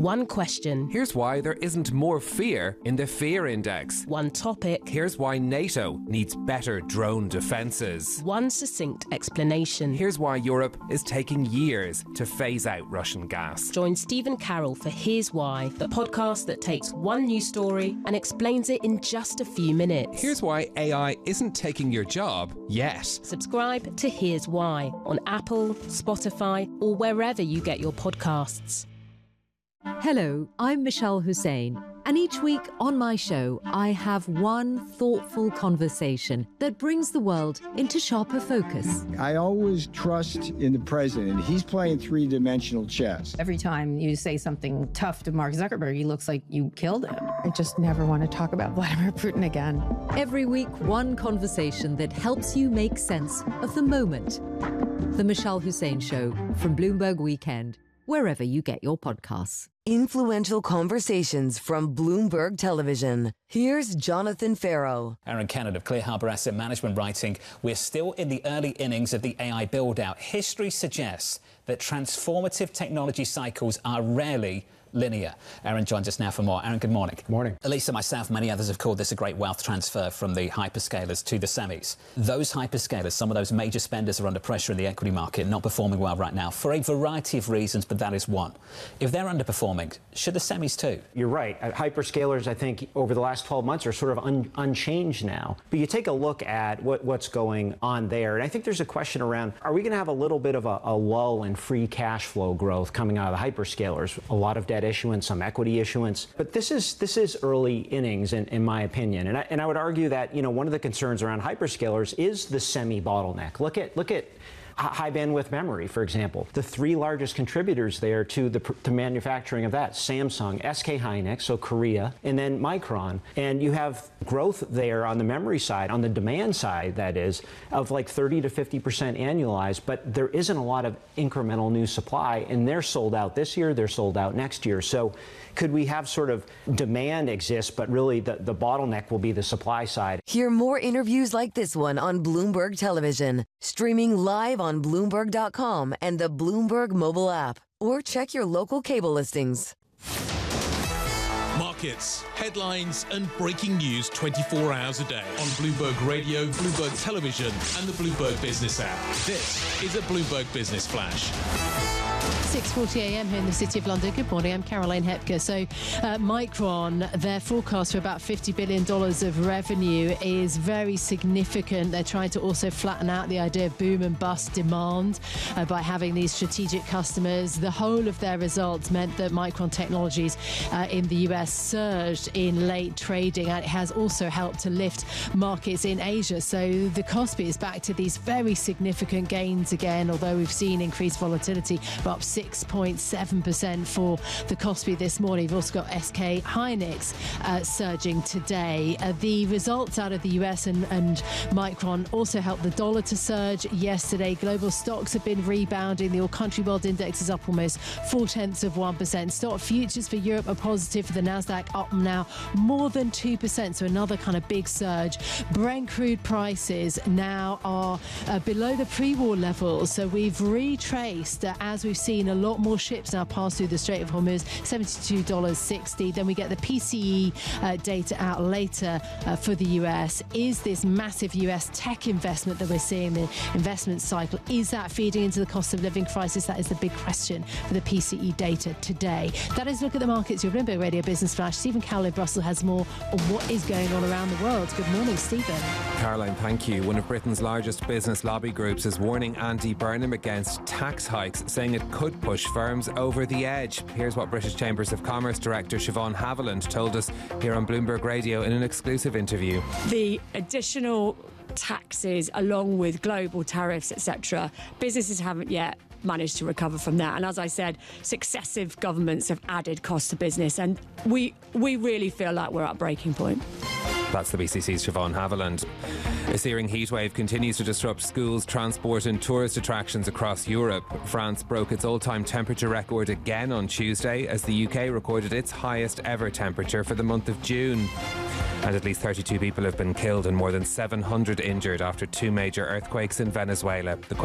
One question. Here's why there isn't more fear in the fear index. One topic. Here's why NATO needs better drone defences. One succinct explanation. Here's why Europe is taking years to phase out Russian gas. Join Stephen Carroll for Here's Why, the podcast that takes one news story and explains it in just a few minutes. Here's why AI isn't taking your job yet. Subscribe to Here's Why on Apple, Spotify, or wherever you get your podcasts. Hello, I'm Michelle Hussein, and each week on my show, I have one thoughtful conversation that brings the world into sharper focus. I always trust in the president. He's playing three-dimensional chess. Every time you say something tough to Mark Zuckerberg, he looks like you killed him. I just never want to talk about Vladimir Putin again. Every week, one conversation that helps you make sense of the moment. The Michelle Hussein Show from Bloomberg Weekend, wherever you get your podcasts. Influential conversations from Bloomberg Television. Here's Jonathan Farrow. Aaron Kennett of Clear Harbor Asset Management writing, we're still in the early innings of the AI build-out. History suggests that transformative technology cycles are rarely linear. Aaron joins us now for more. Aaron, good morning. Good morning. Elisa, myself, many others have called this a great wealth transfer from the hyperscalers to the semis. Those hyperscalers, some of those major spenders are under pressure in the equity market, not performing well right now for a variety of reasons, but that is one. If they're underperforming, should the semis too? You're right. Hyperscalers, I think, over the last 12 months are sort of unchanged now. But you take a look at what's going on there, and I think there's a question around, are we going to have a little bit of a lull in free cash flow growth coming out of the hyperscalers? A lot of debt issuance, some equity issuance. But this is early innings, in my opinion. And I would argue that, one of the concerns around hyperscalers is the semi bottleneck. Look at high bandwidth memory, for example. The three largest contributors there to the manufacturing of that, Samsung, SK Hynix, so Korea, and then Micron. And you have growth there on the memory side, on the demand side, that is, of like 30 to 50% annualized, but there isn't a lot of incremental new supply, and they're sold out this year, they're sold out next year. So could we have sort of demand exist, but really the bottleneck will be the supply side? Hear more interviews like this one on Bloomberg Television, streaming live on Bloomberg.com and the Bloomberg mobile app, or check your local cable listings. Markets, headlines and breaking news 24 hours a day on Bloomberg Radio, Bloomberg Television and the Bloomberg Business app. This is a Bloomberg Business Flash. 6:40 a.m. here in the City of London. Good morning, I'm Caroline Hepker. So Micron, their forecast for about $50 billion of revenue is very significant. They're trying to also flatten out the idea of boom and bust demand by having these strategic customers. The whole of their results meant that Micron Technologies in the US surged in late trading, and it has also helped to lift markets in Asia. So the Kospi is back to these very significant gains again, although we've seen increased volatility, but up 6.7% for the Kospi this morning. We've also got SK Hynix surging today. The results out of the US and Micron also helped the dollar to surge yesterday. Global stocks have been rebounding. The All Country World Index is up almost 0.4%. Stock futures for Europe are positive, for the Nasdaq up now more than 2%, so another kind of big surge. Brent crude prices now are below the pre-war levels, so we've retraced as we've seen a lot more ships now pass through the Strait of Hormuz, $72.60. Then we get the PCE data out later for the US. Is this massive US tech investment that we're seeing, the investment cycle, is that feeding into the cost of living crisis? That is the big question for the PCE data today. That is a look at the markets. Your Bloomberg Radio Business Flash. Stephen Carroll in Brussels has more on what is going on around the world. Good morning, Stephen. Caroline, thank you. One of Britain's largest business lobby groups is warning Andy Burnham against tax hikes, saying it could push firms over the edge. Here's what British Chambers of Commerce Director Siobhan Haviland told us here on Bloomberg Radio in an exclusive interview. The additional taxes, along with global tariffs, etc., businesses haven't yet managed to recover from that. And as I said, successive governments have added costs to business, and we really feel like we're at breaking point. That's the BCC's Siobhan Haviland. A searing heatwave continues to disrupt schools, transport and tourist attractions across Europe. France broke its all-time temperature record again on Tuesday as the UK recorded its highest ever temperature for the month of June. And at least 32 people have been killed and more than 700 injured after two major earthquakes in Venezuela. The